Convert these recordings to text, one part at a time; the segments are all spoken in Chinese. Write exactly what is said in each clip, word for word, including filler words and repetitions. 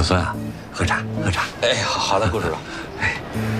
孙啊，喝茶喝茶。 哎，好好的，顾叔叔。 哎，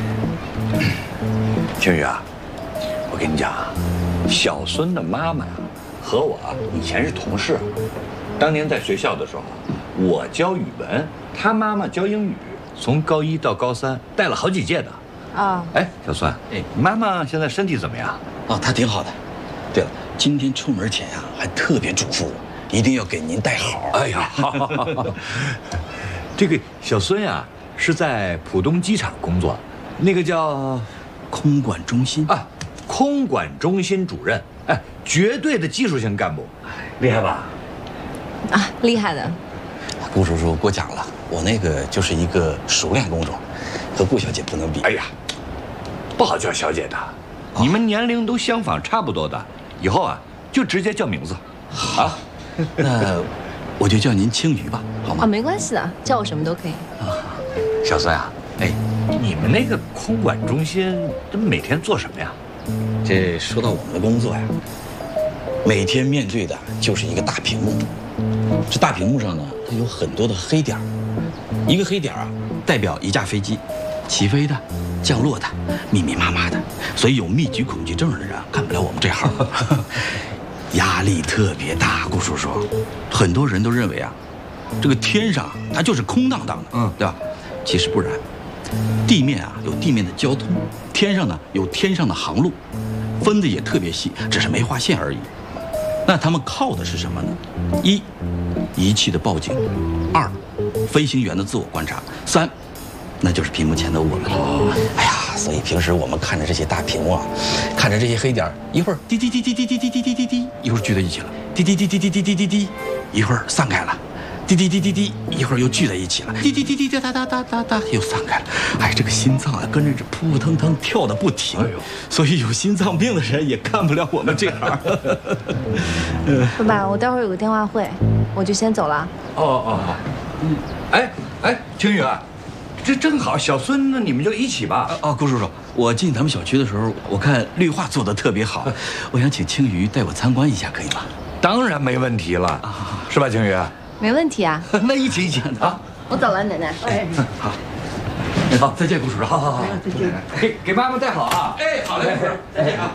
青宇啊，我跟你讲啊，小孙的妈妈呀和我以前是同事，当年在学校的时候，我教语文，他妈妈教英语，从高一到高三带了好几届的。啊，哎，小孙，哎，妈妈现在身体怎么样？ 哦，她挺好的。对了，今天出门前呀、啊，还特别嘱咐我，一定要给您带好。 哎呀，好好好。这个小孙呀、啊，是在浦东机场工作，那个叫空管中心啊，空管中心主任，哎，绝对的技术型干部，厉害吧？ 啊，厉害的。 顾叔叔过奖了，我那个就是一个熟练工种，和顾小姐不能比。 哎呀，不好叫小姐的，哦、你们年龄都相仿，差不多的，以后啊就直接叫名字。 好，啊、那我就叫您青鱼吧，好吗？ 啊，没关系的，叫我什么都可以。啊， 小孙啊，哎，你们那个空管中心每天做什么呀？ 这说到我们的工作呀，每天面对的就是一个大屏幕。这大屏幕上呢，它有很多的黑点儿，一个黑点儿啊，代表一架飞机，起飞的、降落的，密密麻麻的，所以有密集恐惧症的人干不了我们这行，压力特别大。顾叔叔，很多人都认为啊，这个天上它就是空荡荡的，嗯，对吧？其实不然，地面啊有地面的交通，天上呢有天上的航路，分的也特别细，只是没划线而已。那他们靠的是什么呢？一，仪器的报警；二，飞行员的自我观察；三，那就是屏幕前的我们。哎呀，所以平时我们看着这些大屏幕啊，看着这些黑点，一会儿滴滴滴滴滴滴滴滴滴滴滴，一会儿聚在一起了；滴滴滴滴滴滴滴滴滴，一会儿散开了；滴滴滴滴滴，一会儿又聚在一起了；滴滴滴滴滴哒哒哒哒哒，又散开了。哎，这个心脏啊，跟着这扑扑腾腾跳的不停。哎呦，所以有心脏病的人也干不了我们这行。 爸爸，我待会儿有个电话会，我就先走了。 哦哦好，嗯，哎哎，青雨啊，这正好，小孙呢，你们就一起吧。 哦，顾叔叔，我进他们小区的时候，我看绿化做的特别好，我想请青鱼带我参观一下，可以吗？ 当然没问题了，是吧，青雨？ 没问题啊。 那一起一起啊！ 我走了，奶奶。哎， 好，好，再见，顾叔叔。好好好，再见。给给妈妈带好啊！哎，好嘞，再见啊。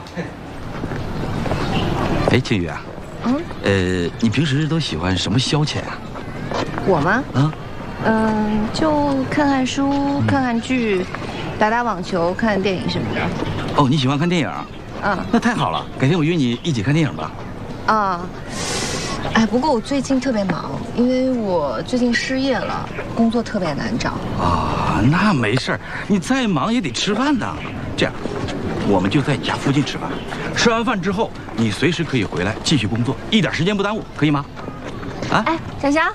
哎，青雨啊，嗯，呃，你平时都喜欢什么消遣啊？ 我吗？啊，嗯，就看看书，看看剧，打打网球，看看电影什么的。 哦，你喜欢看电影？ 嗯， 那太好了，改天我约你一起看电影吧。 啊。哎，不过我最近特别忙，因为我最近失业了，工作特别难找。 啊，那没事儿，你再忙也得吃饭的。这样，我们就在你家附近吃饭，吃完饭之后，你随时可以回来继续工作，一点时间不耽误，可以吗？ 啊？哎，小翔。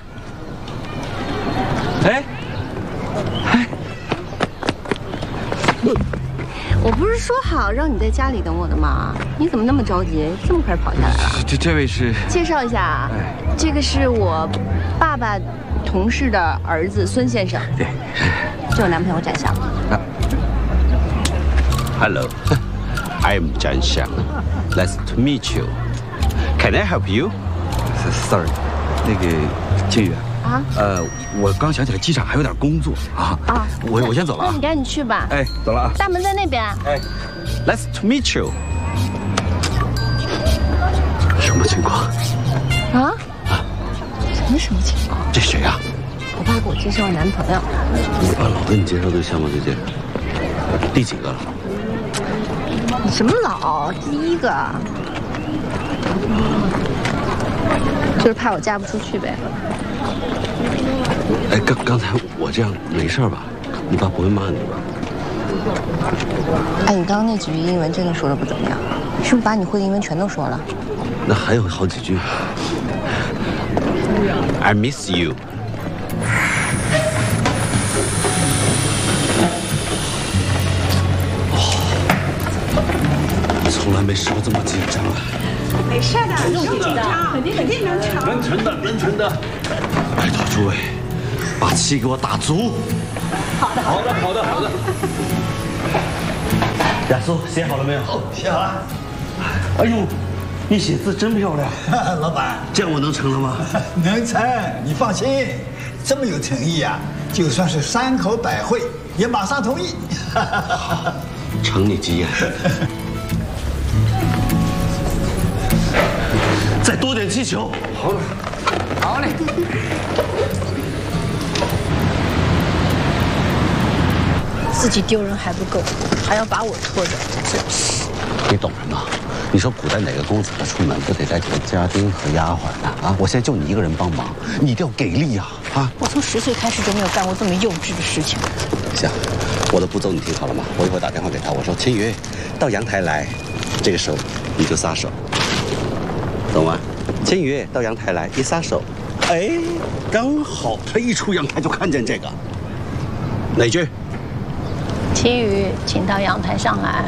哎，哎， 我不是说好让你在家里等我的吗？你怎么那么着急，这么快跑下来了？ 这这位是？介绍一下啊，这个是我爸爸同事的儿子孙先生。对，是我男朋友展翔。 Hello, I'm 展翔. Nice to meet you. Can I help you? Sorry, 那个青雨啊，呃，我刚想起来机场还有点工作啊啊，我我先走了啊。 那你赶紧去吧。 哎，走了啊。 大门在那边。 哎 ，Nice to meet you. 什么情况？ 啊？啊？什么什么情况？ 这谁呀？ 我爸给我介绍男朋友。 你爸老跟你介绍对象吗？最近？第几个了？ 你什么老？第一个。就是怕我嫁不出去呗。 哎，刚刚才我这样没事吧？你爸不会骂你吧？ 哎，你刚刚那几句英文真的说的不怎么样，是不是把你会的英文全都说了？ 那还有好几句。I miss you。我从来没试过这么紧张啊！ 没事的，不用紧张，肯定肯定能成。 能成的，能成的。拜托诸位，把气给我打足。 好的， 好的，好的，好的。亚苏，写好了没有？ 哦，写好了。 哎呦，你写字真漂亮。 老板， 这样我能成了吗？ 能成，你放心。 这么有诚意啊，就算是三口百会，也马上同意。 承你吉言。再多点气球。好嘞， 好嘞。 自己丢人还不够，还要把我拖着，真是。 你懂什么？你说古代哪个公子他出门不得带几个家丁和丫鬟呢？啊，我现在就你一个人帮忙，你一定要给力呀！啊！ 我从十岁开始就没有干过这么幼稚的事情。 行，我的步骤你听好了吗？我一会儿打电话给他，我说千羽到阳台来，这个时候你就撒手，懂吗？千羽到阳台来，一撒手，哎，刚好他一出阳台就看见这个。哪句？ 千羽，请到阳台上来。